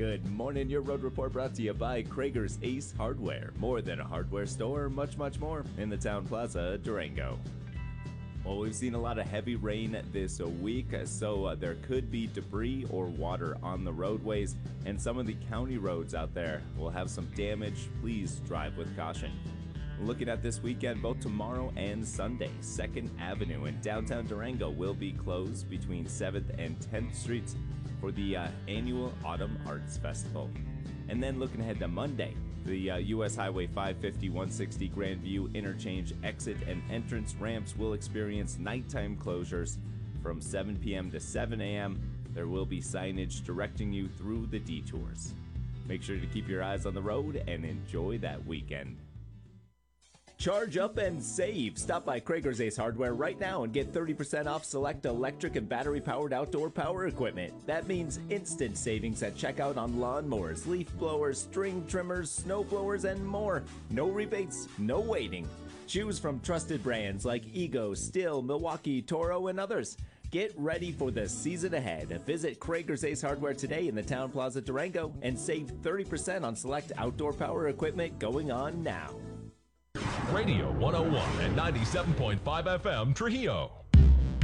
Good morning. Your road report brought to you by Krager's Ace Hardware. More than a hardware store, much, much more in the Town Plaza, Durango. Well, we've seen a lot of heavy rain this week, so there could be debris or water on the roadways, and some of the county roads out there will have some damage. Please drive with caution. Looking at this weekend, both tomorrow and Sunday, 2nd Avenue in downtown Durango will be closed between 7th and 10th Streets for the annual Autumn Arts Festival. And then looking ahead to Monday, the U.S. Highway 550-160 Grandview interchange exit and entrance ramps will experience nighttime closures from 7 p.m. to 7 a.m. There will be signage directing you through the detours. Make sure to keep your eyes on the road and enjoy that weekend. Charge up and save. Stop by Krager's Ace Hardware right now and get 30% off select electric and battery-powered outdoor power equipment. That means instant savings at checkout on lawnmowers, leaf blowers, string trimmers, snow blowers, and more. No rebates, no waiting. Choose from trusted brands like Ego, Stihl, Milwaukee, Toro, and others. Get ready for the season ahead. Visit Krager's Ace Hardware today in the Town Plaza, Durango, and save 30% on select outdoor power equipment going on now. Radio 101 and 97.5 FM Trujillo.